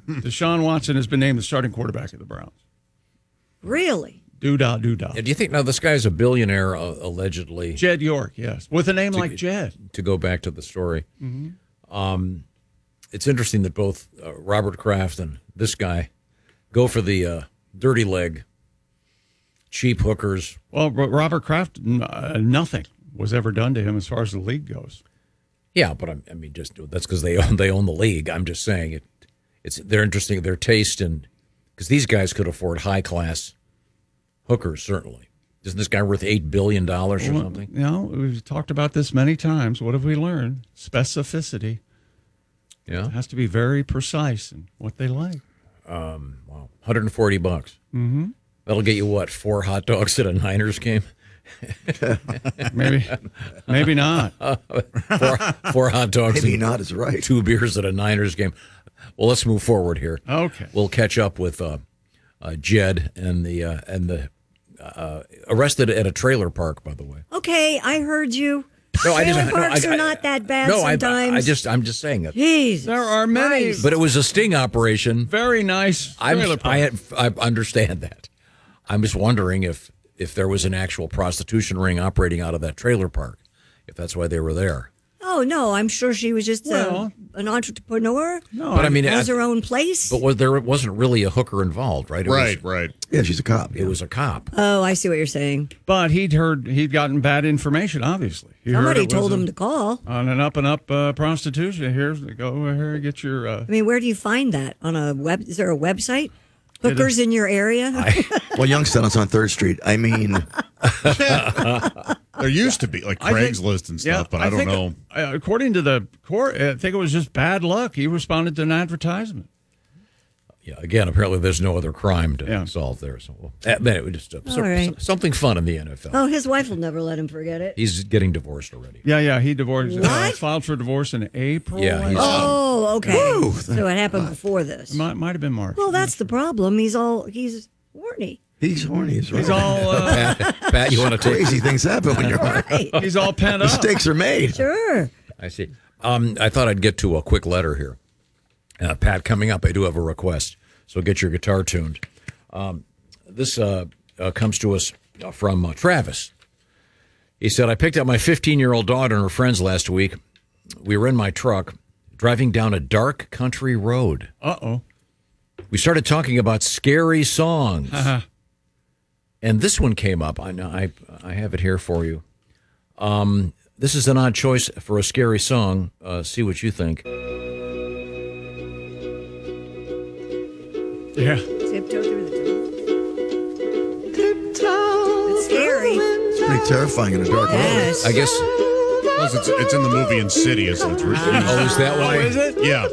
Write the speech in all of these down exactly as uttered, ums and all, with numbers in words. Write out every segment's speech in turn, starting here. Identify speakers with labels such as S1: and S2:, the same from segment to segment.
S1: Deshaun Watson has been named the starting quarterback of the Browns.
S2: Really?
S1: Doo-dah, doo-dah.
S3: Do you think now this guy's a billionaire, uh, allegedly?
S1: Jed York, yes. With a name
S3: to,
S1: like Jed.
S3: To go back to the story.
S1: Mm-hmm.
S3: Um, it's interesting that both uh, Robert Kraft and this guy go for the uh, dirty leg, cheap hookers.
S1: Well, Robert Kraft, uh, nothing was ever done to him as far as the league goes.
S3: Yeah, but I, I mean, just that's because they own they own the league. I'm just saying it. It's they're interesting their taste and because these guys could afford high class hookers certainly. Isn't this guy worth eight billion dollars or
S1: well,
S3: something?
S1: You know, we've talked about this many times. What have we learned? Specificity.
S3: Yeah,
S1: it has to be very precise in what they like.
S3: Um, wow, one hundred forty bucks.
S1: Mm-hmm.
S3: That'll get you what? Four hot dogs at a Niners game.
S1: maybe, maybe not.
S3: Uh, four, four hot dogs.
S4: Maybe not is right.
S3: Two beers at a Niners game. Well, let's move forward here.
S1: Okay,
S3: we'll catch up with uh, uh, Jed and the uh, and the uh, arrested at a trailer park. By the way.
S2: Okay, I heard you.
S3: No, I
S2: Trailer
S3: just,
S2: parks
S3: no, I,
S2: are not that bad
S3: no,
S2: sometimes.
S3: I, I just, I'm just saying it.
S2: Jeez,
S1: there are many,
S2: Christ.
S3: But it was a sting operation.
S1: Very nice trailer
S3: I'm,
S1: park.
S3: I, had, I understand that. I'm just wondering if if there was an actual prostitution ring operating out of that trailer park, if that's why they were there.
S2: Oh no, I'm sure she was just
S1: well,
S2: a, an entrepreneur.
S1: No,
S3: but I mean,
S2: has
S3: I,
S2: her own place.
S3: But was, there wasn't really a hooker involved, right? It
S5: right,
S3: was,
S5: right.
S4: Yeah, she's a cop.
S3: It
S4: Yeah.
S3: was a cop.
S2: Oh, I see what you're saying.
S1: But he'd heard he'd gotten bad information. Obviously, he
S2: Somebody
S1: heard it
S2: told
S1: was
S2: him
S1: a,
S2: to call.
S1: on an up and up uh, prostitution. Here's go here, get your. Uh,
S2: I mean, where do you find that on a web? Is there a website? Hookers in your area?
S4: I, well, Youngstown's on third Street. I mean,
S5: there used to be like Craigslist and stuff,
S1: yeah,
S5: but I,
S1: I
S5: don't
S1: think,
S5: know.
S1: Uh, according to the court, I think it was just bad luck. He responded to an advertisement.
S3: Yeah. Again, apparently there's no other crime to
S1: Yeah.
S3: solve there. So, well, uh, but it was just uh, so,
S2: right.
S3: something fun in the N F L.
S2: Oh, his wife will never let him forget it.
S3: He's getting divorced already.
S1: Yeah, yeah, he divorced.
S2: What?
S1: Uh, filed for divorce in April.
S3: Yeah,
S1: I
S3: he's-
S1: think.
S2: Oh, okay.
S4: Woo,
S2: so it happened before this.
S1: might might have been March.
S2: Well, that's the problem. He's all he's horny.
S4: he's horny. He's, right.
S1: He's all uh,
S3: Pat, Pat, you want to take?
S4: Crazy things happen when you're horny.
S2: Right.
S1: he's all pent up.
S4: Mistakes are made.
S2: Sure.
S3: I see. Um, I thought I'd get to a quick letter here. Uh, Pat, coming up, I do have a request, so get your guitar tuned. Um, this uh, uh, comes to us from uh, Travis. He said, I picked up my fifteen-year-old daughter and her friends last week. We were in my truck driving down a dark country road.
S1: Uh-oh.
S3: We started talking about scary songs. And this one came up. I know I I have it here for you. Um, this is an odd choice for a scary song. Uh, see what you think.
S1: Yeah.
S2: Tiptoe through the tunnel. It's scary.
S4: It's pretty terrifying in a dark road.
S2: Yes.
S3: I guess.
S5: Plus, it's, it's in the movie Insidious. And it's really,
S3: Oh, is that why?
S1: Oh, is it?
S5: yeah.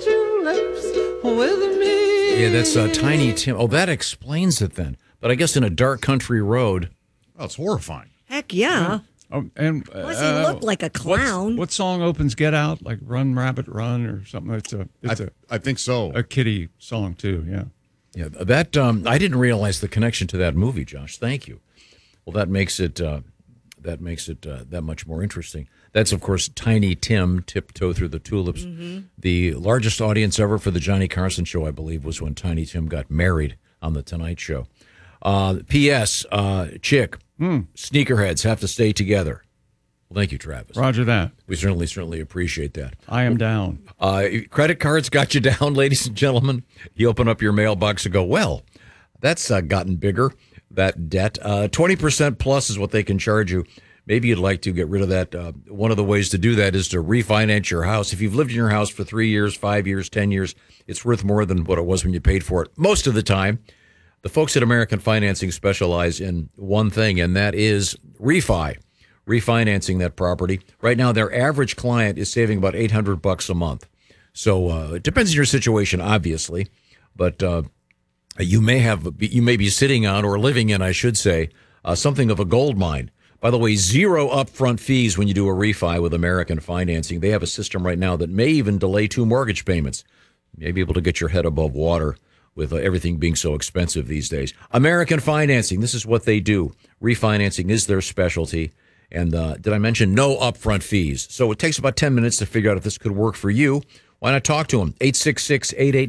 S3: Yeah, that's uh, Tiny Tim. Oh, that explains it then. But I guess in a dark country road.
S5: Oh, it's horrifying.
S2: Heck yeah.
S1: Oh, and uh,
S2: Plus he looked like a
S1: what's-
S2: clown.
S1: What song opens "Get Out"? Like "Run, Rabbit, Run" or something. It's a it's
S5: I,
S1: a,
S5: I think so.
S1: a kiddie song too. Yeah.
S3: Yeah, that um, I didn't realize the connection to that movie, Josh. Thank you. Well, that makes it uh, that makes it uh, that much more interesting. That's, of course, Tiny Tim, Tiptoe Through the Tulips.
S2: Mm-hmm.
S3: The largest audience ever for the Johnny Carson show, I believe, was when Tiny Tim got married on The Tonight Show. Uh, P S. Uh, Chick,
S1: Hmm.
S3: sneakerheads have to stay together. Well, thank you, Travis.
S1: Roger that.
S3: We certainly, certainly appreciate that.
S1: I am down.
S3: Uh, credit cards got you down, ladies and gentlemen. You open up your mailbox and go, well, that's uh, gotten bigger, that debt. Uh, twenty percent plus is what they can charge you. Maybe you'd like to get rid of that. Uh, one of the ways to do that is to refinance your house. If you've lived in your house for three years, five years, ten years, it's worth more than what it was when you paid for it. Most of the time, the folks at American Financing specialize in one thing, and that is refi, refinancing that property. Right now, their average client is saving about eight hundred bucks a month. So uh, it depends on your situation, obviously, but uh, you may have you may be sitting on or living in, I should say, uh, something of a gold mine. By the way, zero upfront fees when you do a refi with American Financing. They have a system right now that may even delay two mortgage payments. You may be able to get your head above water with uh, everything being so expensive these days. American Financing, this is what they do. Refinancing is their specialty. And uh, did I mention no upfront fees? So it takes about ten minutes to figure out if this could work for you. Why not talk to them? eight six six, eight eight